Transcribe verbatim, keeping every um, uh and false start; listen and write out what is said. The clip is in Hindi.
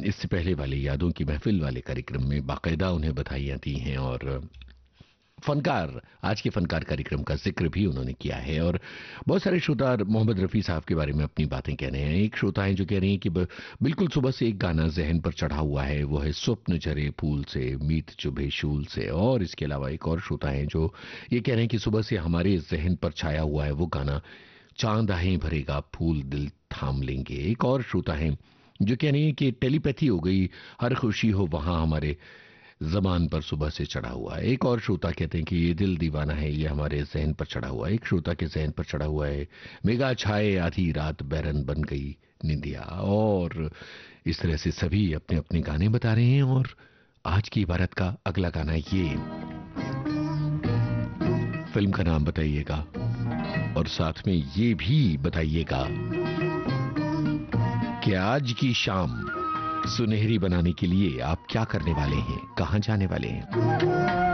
इससे पहले वाले यादों की महफिल वाले कार्यक्रम में बाकायदा उन्हें बधाइयां दी हैं और फनकार, आज के फनकार कार्यक्रम का जिक्र भी उन्होंने किया है। और बहुत सारे श्रोता मोहम्मद रफ़ी साहब के बारे में अपनी बातें कह रहे हैं। एक श्रोता हैं जो कह रहे हैं कि ब- बिल्कुल सुबह से एक गाना जहन पर चढ़ा हुआ है, वो है स्वप्न झरे फूल से मीत चुभे शूल से। और इसके अलावा एक और श्रोता हैं जो ये कह रहे हैं कि सुबह से हमारे जहन पर छाया हुआ है वो गाना, चांद आहें भरेगा फूल दिल थाम लेंगे। एक और श्रोता हैं जो कह रहे हैं कि टेलीपैथी हो गई, हर खुशी हो वहां हमारे जबान पर सुबह से चढ़ा हुआ है। एक और श्रोता कहते हैं कि ये दिल दीवाना है, ये हमारे जहन पर चढ़ा हुआ है। एक श्रोता के जहन पर चढ़ा हुआ है, मेघा छाए आधी रात बैरन बन गई निंदिया। और इस तरह से सभी अपने अपने गाने बता रहे हैं। और आज की इबारत का अगला गाना, ये फिल्म का नाम बताइएगा और साथ में ये भी बताइएगा कि आज की शाम सुनहरी बनाने के लिए आप क्या करने वाले हैं, कहां जाने वाले हैं।